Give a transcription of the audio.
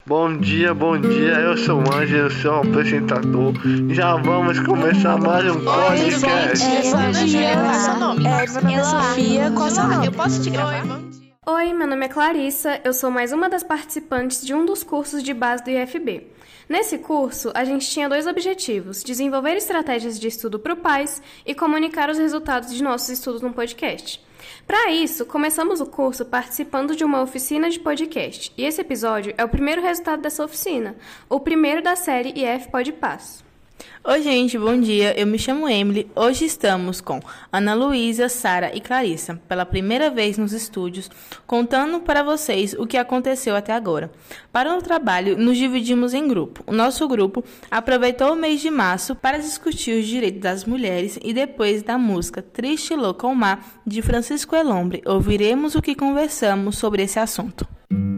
Bom dia, eu sou o Ângelo, sou o apresentador. Já vamos começar mais um podcast. Meu nome é Sofia, qual é o seu nome? Eu posso te gravar? Oi, meu nome é Clarissa, eu sou mais uma das participantes de um dos cursos de base do IFB. Nesse curso, a gente tinha 2 objetivos: desenvolver estratégias de estudo para o PAS e comunicar os resultados de nossos estudos no podcast. Para isso, começamos o curso participando de uma oficina de podcast, e esse episódio é o primeiro resultado dessa oficina, o primeiro da série IF Pode Paz. Oi, gente, bom dia. Eu me chamo Emily. Hoje estamos com Ana Luísa, Sara e Clarissa, pela primeira vez nos estúdios, contando para vocês o que aconteceu até agora. Para o trabalho, nos dividimos em grupo. O nosso grupo aproveitou o mês de março para discutir os direitos das mulheres e depois da música Triste Louca ao Mar, de Francisco Elombre, ouviremos o que conversamos sobre esse assunto.